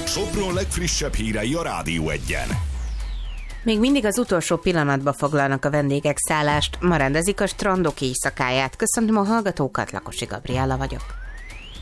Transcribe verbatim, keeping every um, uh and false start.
Sopron legfrissebb hírei a Rádió Egyen. Még mindig az utolsó pillanatban foglalnak a vendégek szállást, ma rendezik a strandok éjszakáját. Köszöntöm a hallgatókat, Lakosi Gabriella vagyok.